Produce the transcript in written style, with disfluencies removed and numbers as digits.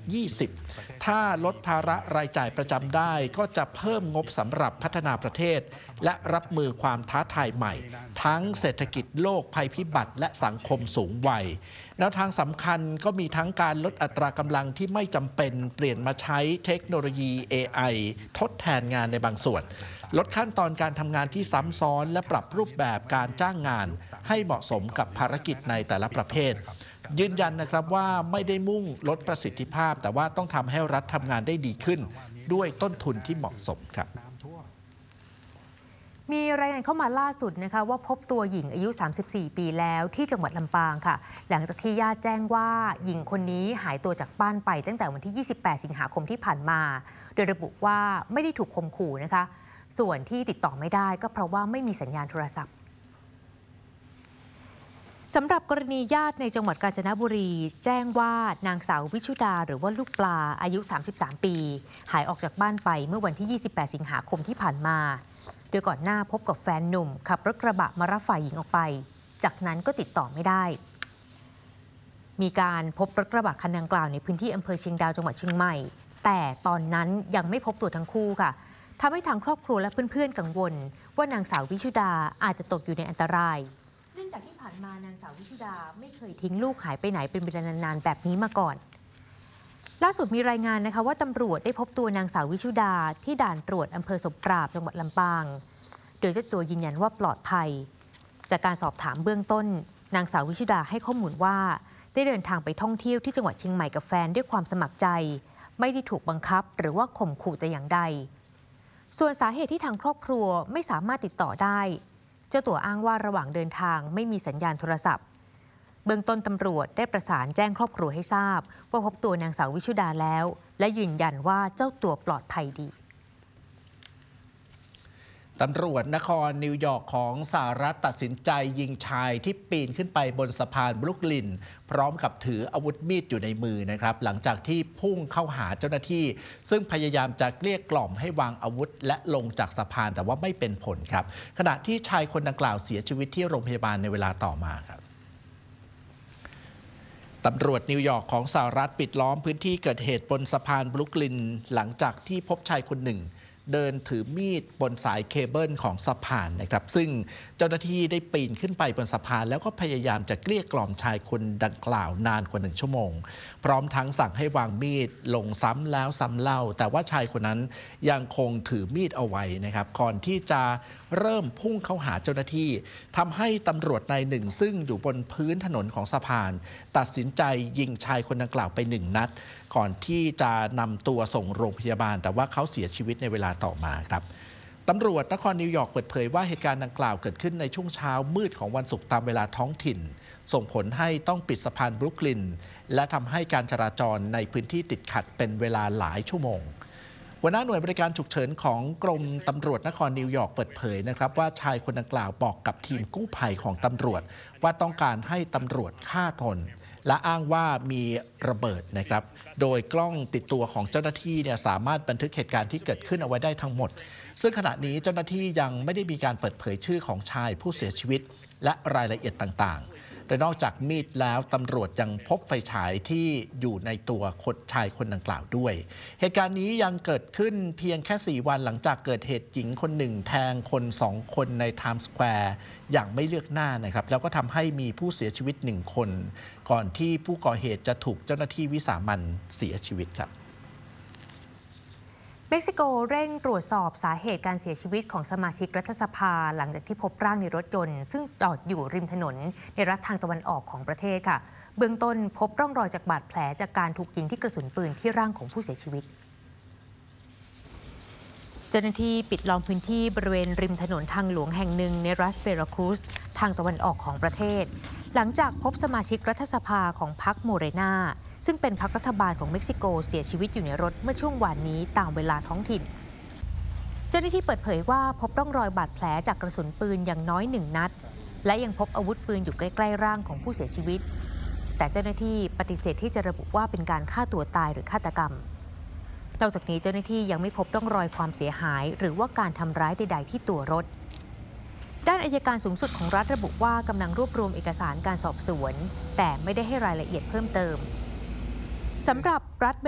20ถ้าลดภาระรายจ่ายประจำได้ก็จะเพิ่มงบสำหรับพัฒนาประเทศและรับมือความท้าทายใหม่ทั้งเศรษฐกิจโลกภัยพิบัติและสังคมสูงวัยแนวทางสำคัญก็มีทั้งการลดอัตรากำลังที่ไม่จำเป็นเปลี่ยนมาใช้เทคโนโลยี AI ทดแทนงานในบางส่วนลดขั้นตอนการทำงานที่ซ้ำซ้อนและปรับรูปแบบการจ้างงานให้เหมาะสมกับภารกิจในแต่ละประเภทยืนยันนะครับว่าไม่ได้มุ่งลดประสิทธิภาพแต่ว่าต้องทำให้รัฐทำงานได้ดีขึ้นด้วยต้นทุนที่เหมาะสมครับมีรายงานเข้ามาล่าสุดนะคะว่าพบตัวหญิงอายุ 34 ปีแล้วที่จังหวัดลำปางค่ะหลังจากที่ญาติแจ้งว่าหญิงคนนี้หายตัวจากบ้านไปตั้งแต่วันที่ 28 สิงหาคมที่ผ่านมาโดยระบุว่าไม่ได้ถูกข่มขู่นะคะส่วนที่ติดต่อไม่ได้ก็เพราะว่าไม่มีสัญญาณโทรศัพท์สำหรับกรณีญาติในจังหวัดกาญจนบุรีแจ้งว่านางสาววิชุดาหรือว่าลูกปลาอายุ 33 ปีหายออกจากบ้านไปเมื่อวันที่ 28 สิงหาคมที่ผ่านมาโดยก่อนหน้าพบกับแฟนหนุ่มขับรถกระบะมารับฝ่ายหญิงออกไปจากนั้นก็ติดต่อไม่ได้มีการพบรถกระบะคันดังกล่าวในพื้นที่อำเภอเชียงดาวจังหวัดเชียงใหม่แต่ตอนนั้นยังไม่พบตัวทั้งคู่ค่ะทำให้ทางครอบครัวและเพื่อนๆกังวลว่านางสาววิชุดาอาจจะตกอยู่ในอันตรายเนื่องจากที่ผ่านมานางสาววิชุดาไม่เคยทิ้งลูกหายไปไหนเป็นเวลานานๆแบบนี้มาก่อนล่าสุดมีรายงานนะคะว่าตำรวจได้พบตัวนางสาววิชุดาที่ด่านตรวจอำเภอสบปราบจังหวัดลำปางโดยเจ้าตัวยืนยันว่าปลอดภัยจากการสอบถามเบื้องต้นนางสาววิชุดาให้ข้อมูลว่าได้เดินทางไปท่องเที่ยวที่จังหวัดเชียงใหม่กับแฟนด้วยความสมัครใจไม่ได้ถูกบังคับหรือว่าข่มขู่แต่อย่างใดส่วนสาเหตุที่ทางครอบครัวไม่สามารถติดต่อได้เจ้าตัวอ้างว่าระหว่างเดินทางไม่มีสัญญาณโทรศัพท์เบื้องต้นตำรวจได้ประสานแจ้งครอบครัวให้ทราบว่าพบตัวนางสาววิชุดาแล้วและยืนยันว่าเจ้าตัวปลอดภัยดีตำรวจนครนิวยอร์กของสหรัฐตัดสินใจยิงชายที่ปีนขึ้นไปบนสะพานบรุกลินพร้อมกับถืออาวุธมีดอยู่ในมือนะครับหลังจากที่พุ่งเข้าหาเจ้าหน้าที่ซึ่งพยายามจะเกลี้ยกล่อมให้วางอาวุธและลงจากสะพานแต่ว่าไม่เป็นผลครับขณะที่ชายคนดังกล่าวเสียชีวิตที่โรงพยาบาลในเวลาต่อมาครับตำรวจนิวยอร์กของสหรัฐปิดล้อมพื้นที่เกิดเหตุบนสะพานบรุกลินหลังจากที่พบชายคนหนึ่งเดินถือมีดบนสายเคเบิลของสะพานนะครับซึ่งเจ้าหน้าที่ได้ปีนขึ้นไปบนสะพานแล้วก็พยายามจะเกลี้ยกล่อมชายคนดังกล่าวนานกว่า1 ชั่วโมงพร้อมทั้งสั่งให้วางมีดลงซ้ำแล้วซ้ำเล่าแต่ว่าชายคนนั้นยังคงถือมีดเอาไว้นะครับก่อนที่จะเริ่มพุ่งเข้าหาเจ้าหน้าที่ทำให้ตำรวจนายหนึ่งซึ่งอยู่บนพื้นถนนของสะพานตัดสินใจยิงชายคนดังกล่าวไป1 นัดก่อนที่จะนำตัวส่งโรงพยาบาลแต่ว่าเขาเสียชีวิตในเวลาต่อมาครับตำรวจนครนิวยอร์กเปิดเผยว่าเหตุการณ์ดังกล่าวเกิดขึ้นในช่วงเช้ามืดของวันศุกร์ตามเวลาท้องถิ่นส่งผลให้ต้องปิดสะพานบรุกลินและทำให้การจราจรในพื้นที่ติดขัดเป็นเวลาหลายชั่วโมงหัวหน้าหน่วยบริการฉุกเฉินของกรมตำรวจนครนิวยอร์กเปิดเผยนะครับว่าชายคนดังกล่าวบอกกับทีมกู้ภัยของตำรวจว่าต้องการให้ตำรวจฆ่าตนและอ้างว่ามีระเบิดนะครับโดยกล้องติดตัวของเจ้าหน้าที่เนี่ยสามารถบันทึกเหตุการณ์ที่เกิดขึ้นเอาไว้ได้ทั้งหมดซึ่งขณะนี้เจ้าหน้าที่ยังไม่ได้มีการเปิดเผยชื่อของชายผู้เสียชีวิตและรายละเอียดต่างๆโดยนอกจากมีดแล้วตำรวจยังพบไฟฉายที่อยู่ในตัวชายคนดังกล่าวด้วยเหตุการณ์นี้ยังเกิดขึ้นเพียงแค่4 วันหลังจากเกิดเหตุหญิงคนหนึ่งแทงคน2 คนในไทม์สแควร์อย่างไม่เลือกหน้านะครับแล้วก็ทำให้มีผู้เสียชีวิต1 คนก่อนที่ผู้ก่อเหตุจะถูกเจ้าหน้าที่วิสามัญเสียชีวิตครับเม็กซิโกเร่งตรวจสอบสาเหตุการเสียชีวิตของสมาชิกรัฐสภาหลังจากที่พบร่างในรถยนต์ซึ่งจอดอยู่ริมถนนในรัฐทางตะวันออกของประเทศค่ะเบื้องต้นพบร่องรอยจากบาดแผลจากการถูกยิงที่กระสุนปืนที่ร่างของผู้เสียชีวิตเจ้าหน้าที่ปิดล้อมพื้นที่บริเวณริมถนนทางหลวงแห่งหนึ่งในรัฐเวราครูซทางตะวันออกของประเทศหลังจากพบสมาชิกรัฐสภาของพรรคโมเรนาซึ่งเป็นพรรครัฐบาลของเม็กซิโกเสียชีวิตอยู่ในรถเมื่อช่วงวานนี้ตามเวลาท้องถิ่นเจ้าหน้าที่เปิดเผยว่าพบร่องรอยบาดแผลจากกระสุนปืนอย่างน้อย1 นัดและยังพบอาวุธปืนอยู่ใกล้ๆร่างของผู้เสียชีวิตแต่เจ้าหน้าที่ปฏิเสธที่จะระบุว่าเป็นการฆ่าตัวตายหรือฆาตกรรมนอกจากนี้เจ้าหน้าที่ยังไม่พบร่องรอยความเสียหายหรือว่าการทำร้ายใดๆที่ตัวรถด้านอัยการสูงสุดของรัฐระบุว่ากำลังรวบรวมเอกสารการสอบสวนแต่ไม่ได้ให้รายละเอียดเพิ่มเติมสำหรับรัฐ